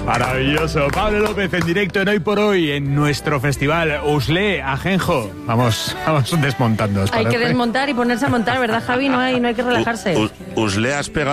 Maravilloso. Pablo López en directo en Hoy por Hoy en nuestro festival Usle Ajenjo. Vamos desmontando. Hay que desmontar y ponerse a montar, ¿verdad, Javi? No hay que relajarse. Usle has pegado